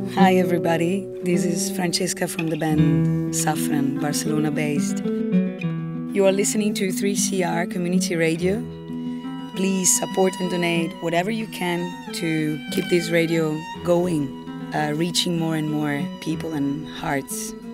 Hi everybody, this is Francesca from the band Safran, Barcelona based. You are listening to 3CR Community Radio. Please support and donate whatever you can to keep this radio going, reaching more and more people and hearts.